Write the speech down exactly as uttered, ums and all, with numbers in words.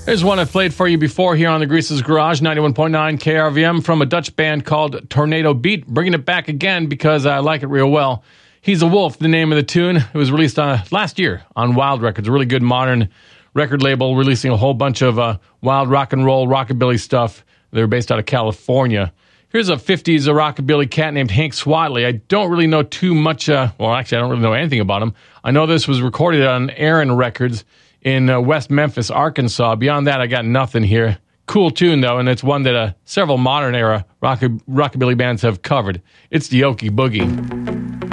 Here's one I played for you before here on the Grease's Garage, ninety-one point nine K R V M from a Dutch band called Tornado Beat. Bringing it back again because I like it real well. He's a Wolf, the name of the tune. It was released uh, last year on Wild Records, a really good modern record label releasing a whole bunch of uh, wild rock and roll, rockabilly stuff. They're based out of California. Here's a fifties rockabilly cat named Hank Swadley. I don't really know too much. Uh, well, actually, I don't really know anything about him. I know this was recorded on Aaron Records in uh, West Memphis, Arkansas. Beyond that, I got nothing here. Cool tune, though, and it's one that uh, several modern-era rock- rockabilly bands have covered. It's the Okie Boogie.